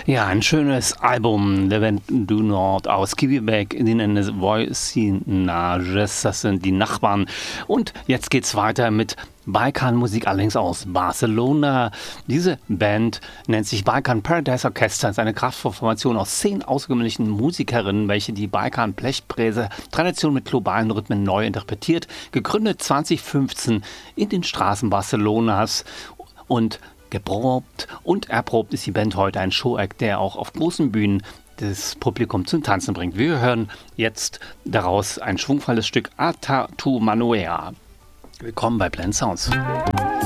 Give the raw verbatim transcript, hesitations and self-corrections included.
Ja, ein schönes Album, Le Vent du Nord aus Quebec, die nennen es Voisinages, das sind die Nachbarn. Und jetzt geht's weiter mit Balkanmusik, allerdings aus Barcelona. Diese Band nennt sich Balkan Paradise Orchestra, ist eine kraftvolle Formation aus zehn außergewöhnlichen Musikerinnen, welche die Balkan-Blechbläser-Tradition mit globalen Rhythmen neu interpretiert. Gegründet zwanzig fünfzehn in den Straßen Barcelonas und geprobt und erprobt ist die Band heute ein Showact, der auch auf großen Bühnen das Publikum zum Tanzen bringt. Wir hören jetzt daraus ein schwungvolles Stück Ata tu Manoea. Willkommen bei Blend Sounds.